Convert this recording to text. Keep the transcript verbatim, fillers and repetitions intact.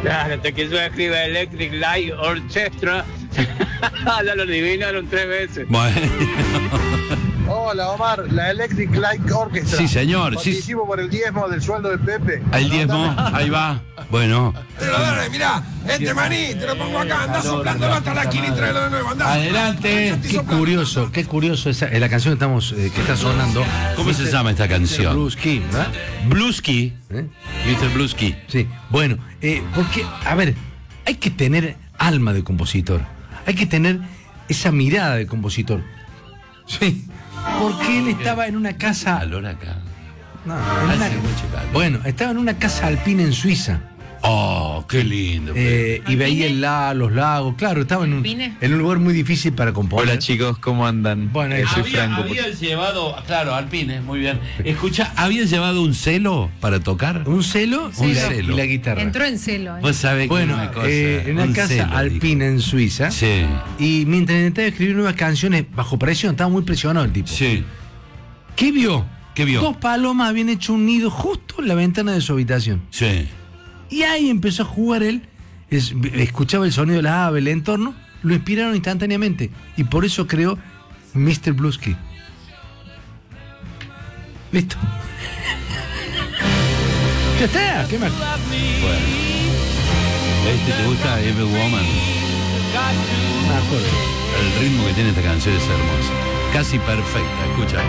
Claro, hasta que yo escriba Electric Light Orchestra, ya lo adivinaron tres veces. Bueno. Hola Omar, la Electric Light Orchestra. Sí, señor. Participo Sí. por el diezmo del sueldo de Pepe. El diezmo, ahí va. Bueno. Te lo daré, mirá, este maní, te lo pongo acá, andá soplándolo hasta la esquina y tráelo de nuevo, andá. Adelante. Estoy Qué soplando. curioso, qué curioso esa, eh, la canción que estamos eh, que está sonando. ¿Cómo se llama esta canción? Bluesky, ¿verdad? Bluesky. ¿Eh? mister Bluesky. Sí. Bueno, eh, porque, a ver, hay que tener alma de compositor. Hay que tener esa mirada de compositor. Sí. Porque él estaba en una casa. Calor acá. No, en una- Hace mucho calor. bueno, estaba en una casa alpina en Suiza. Oh, qué lindo. eh, y veía ¿Alpine? el la, los lagos. Claro, estaba en un, ¿Alpine? en un lugar muy difícil para componer. Hola chicos, ¿cómo andan? Bueno, Eh, soy Había, Franco. había llevado, claro, Alpine, muy bien. Escucha, ¿había llevado un celo para tocar? Un celo, Un y, la, celo. y la guitarra. Entró en celo. ¿eh? Vos sabés que Bueno, una cosa, eh, en una un casa celo, alpina en Suiza. dijo. Sí, Y mientras intentaba escribir nuevas canciones bajo presión, estaba muy presionado el tipo. sí. ¿Qué vio? ¿Qué vio? Dos palomas habían hecho un nido justo en la ventana de su habitación. Sí. Y ahí empezó a jugar él, es- escuchaba el sonido de las aves, el entorno, lo inspiraron instantáneamente. Y por eso creó mister Bluesky. Listo. Ya está, ¿qué más? Bueno. ¿Este te gusta? Every Woman. Me acuerdo. El ritmo que tiene esta canción es hermoso. Casi perfecta, escucha.